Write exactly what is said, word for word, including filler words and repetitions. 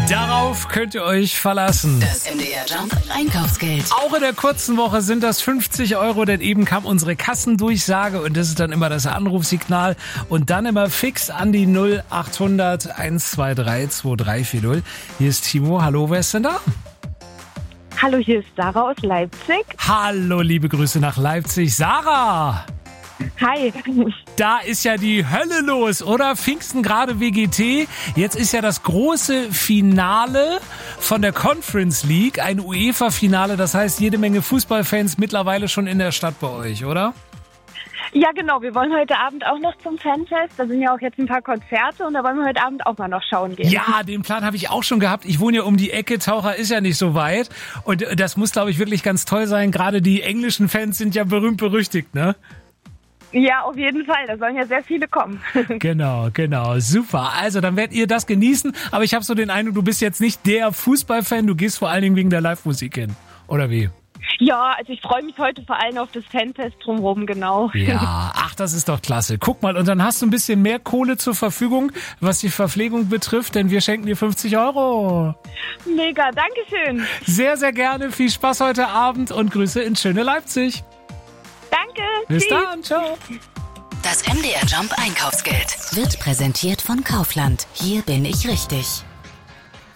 Darauf könnt ihr euch verlassen. Das M D R Jump Einkaufsgeld. Auch in der kurzen Woche sind das fünfzig Euro, denn eben kam unsere Kassendurchsage und das ist dann immer das Anrufsignal und dann immer fix an die null achthundert eins zwei drei zwei drei vier null. Hier ist Timo. Hallo, wer ist denn da? Hallo, hier ist Sarah aus Leipzig. Hallo, liebe Grüße nach Leipzig. Sarah! Hi. Da ist ja die Hölle los, oder? Pfingsten gerade W G T. Jetzt ist ja das große Finale von der Conference League, ein UEFA-Finale. Das heißt, jede Menge Fußballfans mittlerweile schon in der Stadt bei euch, oder? Ja, genau. Wir wollen heute Abend auch noch zum Fanfest. Da sind ja auch jetzt ein paar Konzerte und da wollen wir heute Abend auch mal noch schauen gehen. Ja, den Plan habe ich auch schon gehabt. Ich wohne ja um die Ecke. Taucher ist ja nicht so weit. Und das muss, glaube ich, wirklich ganz toll sein. Gerade die englischen Fans sind ja berühmt berüchtigt, ne? Ja, auf jeden Fall. Da sollen ja sehr viele kommen. Genau, genau. Super. Also, dann werdet ihr das genießen. Aber ich habe so den Eindruck, du bist jetzt nicht der Fußballfan. Du gehst vor allen Dingen wegen der Live-Musik hin. Oder wie? Ja, also ich freue mich heute vor allem auf das Fanfest drumherum, genau. Ja, ach, das ist doch klasse. Guck mal, und dann hast du ein bisschen mehr Kohle zur Verfügung, was die Verpflegung betrifft, denn wir schenken dir fünfzig Euro. Mega, dankeschön. Sehr, sehr gerne. Viel Spaß heute Abend und Grüße ins schöne Leipzig. Danke. Bis Tschüss. dann, ciao. Das M D R Jump Einkaufsgeld wird präsentiert von Kaufland. Hier bin ich richtig.